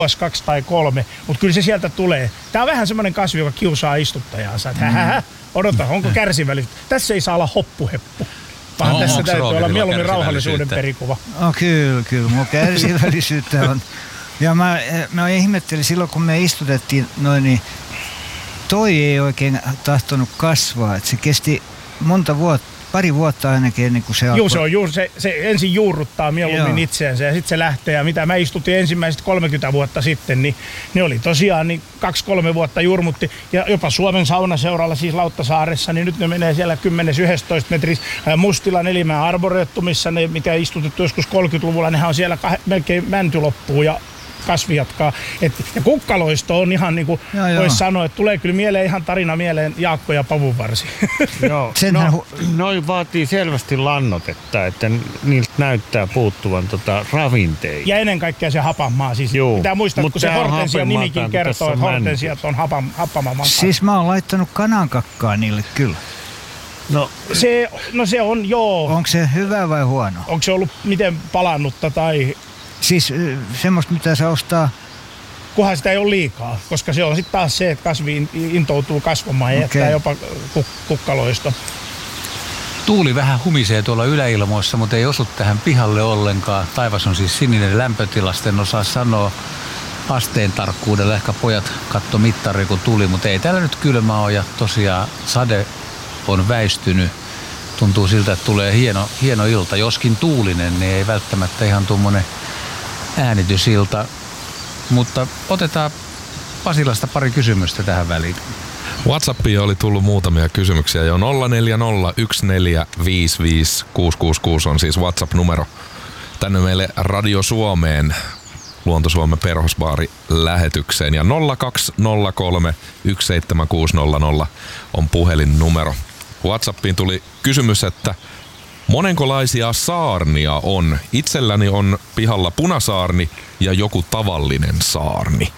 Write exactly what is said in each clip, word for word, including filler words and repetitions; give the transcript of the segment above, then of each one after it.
vuosi, kaksi tai kolme, mutta kyllä se sieltä tulee. Tää on vähän semmoinen kasvi, joka kiusaa istuttajansa, että mm. hähähä, odota, onko kärsivällisyyttä. Tässä ei saa olla hoppuheppu, vaan no, tässä täytyy olla mieluummin rauhallisuuden perikuva. No kyllä, kyllä, mun kärsivällisyyttä on. Ja mä, mä ihmettelin silloin, kun me istutettiin noin, niin toi ei oikein tahtonut kasvaa, että se kesti monta vuotta. Pari vuotta ainakin ennen kuin se alkoi. Joo, se, on juur, se, se ensin juurruttaa mieluummin itseensä ja sitten se lähtee. Ja mitä mä istutin ensimmäiset kolmekymmentä vuotta sitten, niin ne oli tosiaan niin kaksi kolme vuotta jurmutti. Ja jopa Suomen saunaseuralla, siis Lauttasaaressa, niin nyt ne menee siellä kymmenen yksitoista metris Mustilan Elimäen arboretumissa, ne mitä istutettu joskus kolmekymmentäluvulla, nehän on siellä kah- melkein mänty loppuu ja kasvi jatkaa. Et, ja kukkaloisto on ihan niin kuin voisi sanoa, että tulee kyllä mieleen ihan tarina mieleen Jaakko ja Pavunvarsi. Joo, no, noi vaatii selvästi lannotetta, että niiltä näyttää puuttuvan tota ravinteita. Ja ennen kaikkea se hapamaa. Siis pitää muistaa, kun se hortensia nimikin kertoo, että hortensiat on hapam, happamamaa. Siis mä oon laittanut kanankakkaa niille kyllä. No se, no se on joo. Onko se hyvä vai huono? Onko se ollut miten palannutta tai... Siis semmoista, mitä se ostaa? Kunhan sitä ei ole liikaa, koska se on sitten taas se, että kasvi intoutuu kasvamaan ja okay. jättää jopa kuk- kukkaloista. Tuuli vähän humisee tuolla yläilmoissa, mutta ei osu tähän pihalle ollenkaan. Taivas on siis sininen lämpötilasta, en osaa sanoa asteen tarkkuudella. Ehkä pojat katto mittari kun tuli, mutta ei täällä nyt kylmä ole ja tosiaan sade on väistynyt. Tuntuu siltä, että tulee hieno, hieno ilta, joskin tuulinen, niin ei välttämättä ihan tuommoinen äänitysilta. Mutta otetaan Pasilasta pari kysymystä tähän väliin. WhatsAppiin oli tullut muutamia kysymyksiä jo. nolla neljä nolla yksi neljä viisi viisi kuusi kuusi kuusi on siis WhatsApp-numero. Tänne meille Radio Suomeen, Luonto Suomen Perhosbaari lähetykseen. Ja nolla kaksi nolla kolme yksi seitsemän kuusi nolla nolla on puhelinnumero. WhatsAppiin tuli kysymys, että monenkolaisia saarnia on? Itselläni on pihalla punasaarni ja joku tavallinen saarni.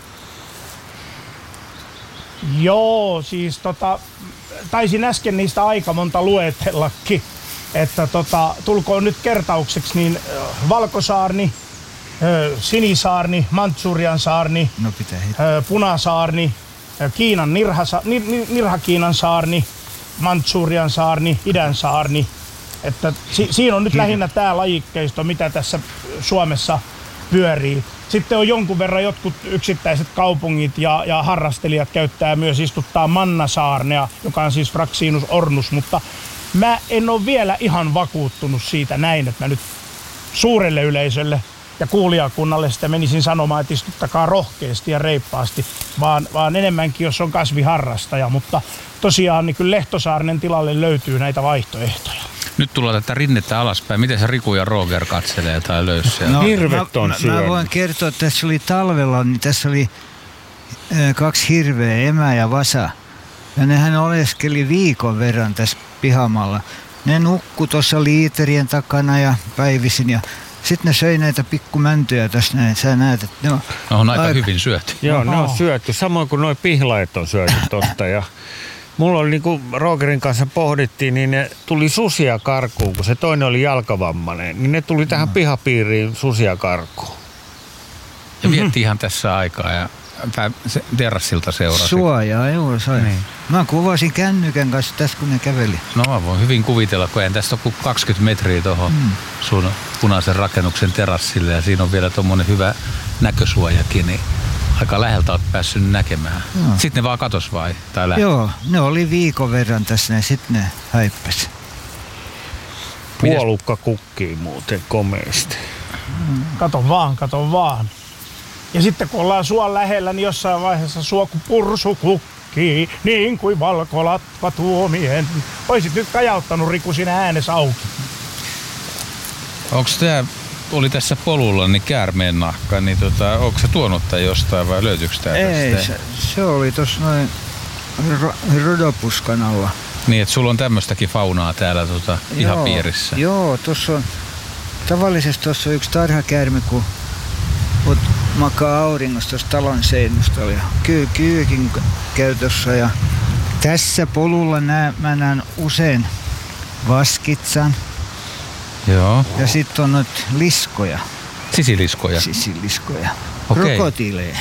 Joo, siis tota, taisin äsken niistä aika monta luetellakin, että tota, tulkoon nyt kertaukseksi, niin valkosaarni, sinisaarni, Mantsurian saarni, no pitää punasaarni, Kiinan nirhasa, nir, nir, nirhakiinan saarni, Mantsurian saarni, idän saarni. Että si, siinä on nyt lähinnä tämä lajikkeisto, mitä tässä Suomessa pyörii. Sitten on jonkun verran jotkut yksittäiset kaupungit ja, ja harrastelijat käyttää myös istuttaa mannasaarnea, joka on siis Fraxinus ornus, mutta mä en ole vielä ihan vakuuttunut siitä näin, että mä nyt suurelle yleisölle ja kuulijakunnalle sitä menisin sanomaan, että istuttakaa rohkeasti ja reippaasti, vaan, vaan enemmänkin, jos on kasviharrastaja, mutta tosiaan niin kyllä Lehtosaarnen tilalle löytyy näitä vaihtoehtoja. Nyt tullaan tätä rinnettä alaspäin. Miten se Riku ja Roger katselee tai löysi? No, hirvet on mä, mä, mä voin kertoa, että tässä oli talvella, niin tässä oli äh, kaksi hirveä, emä ja vasa. Ja nehän oleskeli viikon verran tässä pihamalla. Ne nukkui tuossa liiterien takana ja päivisin ja sitten ne söi näitä pikkumäntyjä tässä näin. Sä näet, että ne on, no, on aika, aika hyvin syöty. Joo, ne on syöty. Samoin kuin nuo pihlaet on syöty tosta. Ja mulla oli, niin kuin Rogerin kanssa pohdittiin, niin ne tuli susia karkuun, kun se toinen oli jalkavammainen. Niin ne tuli tähän no. pihapiiriin susia karkuun. Ja vietti ihan tässä aikaa ja terassilta seurasi. Suojaa, joo, sai. Niin. Mä kuvasin kännykän kanssa tässä, kun ne käveli. No mä voin hyvin kuvitella, kun en tästä ole kuin kaksikymmentä metriä tuohon mm. sun punaisen rakennuksen terassille ja siinä on vielä tommonen hyvä näkösuojakin, niin aika läheltä olet päässyt näkemään. Joo. Sitten ne vaan katos vai? Tai lähe? Joo, ne oli viikon verran tässä ja sitten ne häippäsi. Puolukka kukkii muuten komeasti. Kato vaan, kato vaan. Ja sitten kun ollaan suon lähellä, niin jossain vaiheessa suokupursu kukkii, niin kuin valkolatva tuomien. Oisit nyt kajauttanut, Riku, sinä äänessä auki. Onks tää, oli tässä polulla, niin käärmeen nahka, niin tota, onko se tuonut tää jostain vai löytyykö tää Ei, tästä? Se, se oli tossa noin Rodopuskan alla. Niin, että sulla on tämmöstäkin faunaa täällä tota, ihan joo, piirissä. Joo, tossa on, tavallisesti tossa on yksi tarhakäärme, kun Mut makaa auringossa tuossa talon seinustalla ja kyy, kyykin käytössä. Ja tässä polulla nää, mä näen usein vaskitsan. Joo. Ja sitten on noita liskoja. Sisiliskoja? Sisiliskoja. Okei. Krokotiileja.